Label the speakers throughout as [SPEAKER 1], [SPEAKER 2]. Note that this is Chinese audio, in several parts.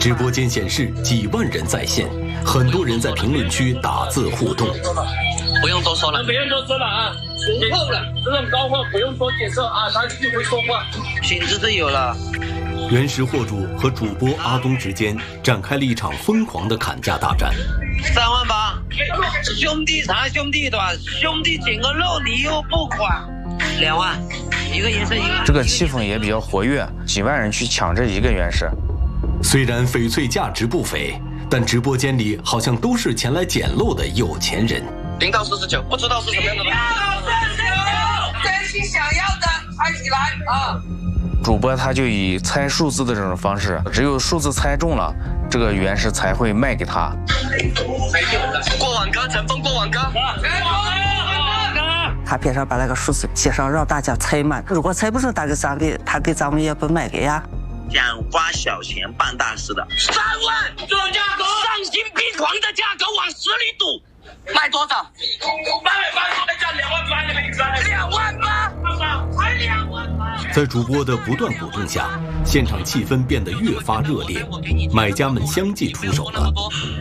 [SPEAKER 1] 直播间显示几万人在线，很多人在评论区打字互动。
[SPEAKER 2] 不用多说了，
[SPEAKER 3] 不用多说了啊，熟透了，这种高话不用多解释啊，他就会说话。
[SPEAKER 2] 品质是有了。
[SPEAKER 1] 原石货主和主播阿东之间展开了一场疯狂的砍价大战。
[SPEAKER 2] 38000，兄弟查兄弟短，兄弟捡个肉你又不管，2万，一个颜色一个。
[SPEAKER 4] 这个气氛也比较活跃，几万人去抢这一个原石。
[SPEAKER 1] 虽然翡翠价值不菲，但直播间里好像都是前来捡漏的有钱人。
[SPEAKER 2] 0到49，不知道是什么样的吧？
[SPEAKER 3] 真心想要的猜起来啊！
[SPEAKER 4] 主播他就以猜数字的这种方式，只有数字猜中了，这个原石才会卖给他。
[SPEAKER 2] 过网杆，乘风过网杆。
[SPEAKER 5] 他边上把那个数字写上，让大家猜满。如果猜不中，他给咱们也不卖给呀。
[SPEAKER 2] 想花小钱办大事的，3万这种价格，丧心病狂的价格往死里赌。卖多少？880再加28000，你们28000，还28000。
[SPEAKER 1] 在主播的不断鼓动下，现场气氛变得越发热烈，买家们相继出手了。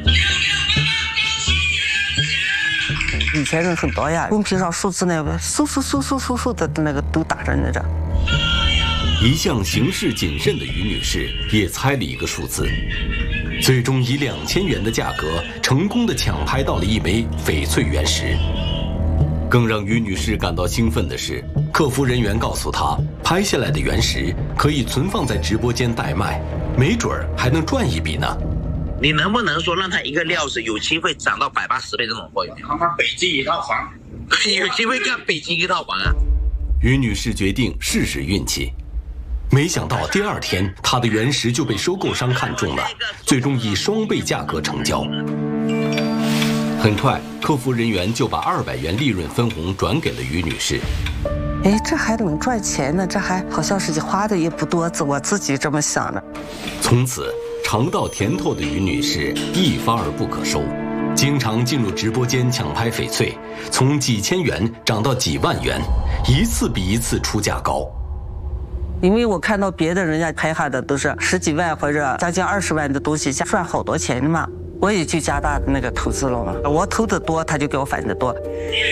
[SPEAKER 5] 以前人很多呀，公屏上数字那个嗖的那个都打着那着。
[SPEAKER 1] 一向行事谨慎的于女士也猜了一个数字，最终以2000元的价格成功地抢拍到了一枚翡翠原石。更让于女士感到兴奋的是，客服人员告诉她，拍下来的原石可以存放在直播间代卖，没准儿还能赚一笔呢。
[SPEAKER 2] 你能不能说让他一个料子有机会涨到180倍这种货有没有？看看北京一套房，有机会干北京一套房啊！
[SPEAKER 1] 于女士决定试试运气。没想到第2天，她的原石就被收购商看中了，最终以双倍价格成交。很快，客服人员就把200元利润分红转给了于女士。
[SPEAKER 5] 哎，这还能赚钱呢？这还好像是花的也不多，我自己这么想的。
[SPEAKER 1] 从此，尝到甜头的于女士一发而不可收，经常进入直播间抢拍翡翠，从几千元涨到几万元，一次比一次出价高。
[SPEAKER 5] 因为我看到别的人家拍下的都是10几万或者将近20万的东西，赚好多钱的嘛，我也就加大那个投资了嘛。我投的多，他就给我返的多。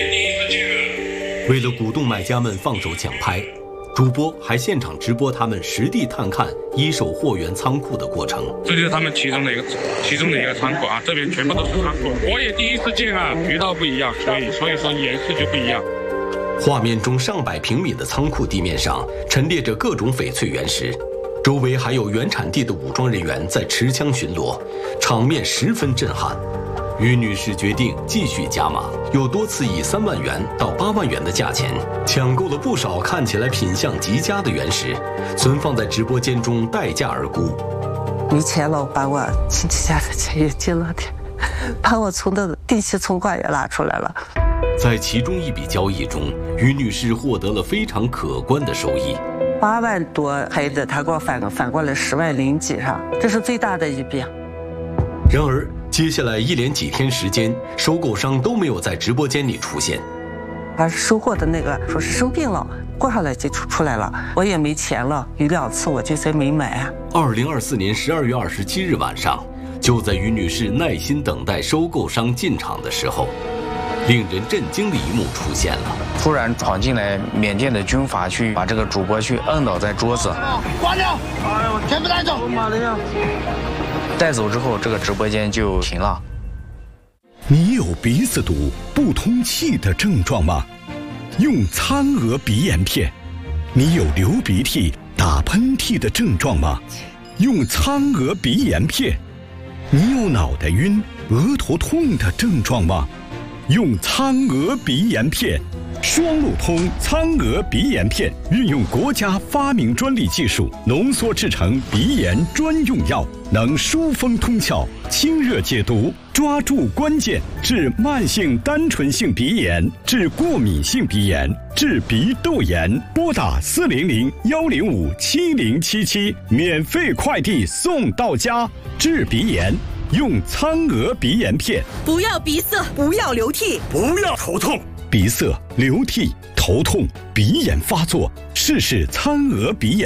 [SPEAKER 1] 为了鼓动买家们放手抢拍，主播还现场直播他们实地探看一手货源仓库的过程。
[SPEAKER 6] 这就是他们其中的一个仓库啊，这边全部都是仓库。我也第一次见啊，渠道不一样，所以说颜色就不一样。
[SPEAKER 1] 画面中上百平米的仓库地面上陈列着各种翡翠原石，周围还有原产地的武装人员在持枪巡逻，场面十分震撼。于女士决定继续加码，又多次以3万元到8万元的价钱抢购了不少看起来品相极佳的原石，存放在直播间中待价而沽。
[SPEAKER 5] 没钱了，把我亲戚家的钱也进了点，把我存的定期存款也拿出来了。
[SPEAKER 1] 在其中一笔交易中，于女士获得了非常可观的收益
[SPEAKER 5] ，8万多拍的，他给我反过来10万0几上，这是最大的一笔。
[SPEAKER 1] 然而，接下来一连几天时间，收购商都没有在直播间里出现。
[SPEAKER 5] 把收货的那个说是生病了，过上来就出来了，我也没钱了，有2次我就再没买。
[SPEAKER 1] 2024年12月27日晚上，就在于女士耐心等待收购商进场的时候，令人震惊的一幕出现了。
[SPEAKER 4] 突然闯进来缅甸的军阀，去把这个主播去摁倒在桌子，
[SPEAKER 3] 关掉，全部带走！妈的呀！
[SPEAKER 4] 带走之后，这个直播间就停了。
[SPEAKER 7] 你有鼻子堵、不通气的症状吗？用苍娥鼻炎片。你有流鼻涕、打喷嚏的症状吗？用苍娥鼻炎片。你有脑袋晕、额头痛的症状吗？用苍娥鼻炎片。双路通苍娥鼻炎片运用国家发明专利技术浓缩制成鼻炎专用药，能疏风通窍、清热解毒，抓住关键，治慢性单纯性鼻炎，治过敏性鼻炎，治鼻窦炎。拨打400-105-7077，免费快递送到家。治鼻炎用苍娥鼻炎片。
[SPEAKER 8] 不要鼻塞，不要流涕，
[SPEAKER 7] 不要头痛。鼻塞、流涕、头痛、鼻炎发作，试试苍娥鼻炎。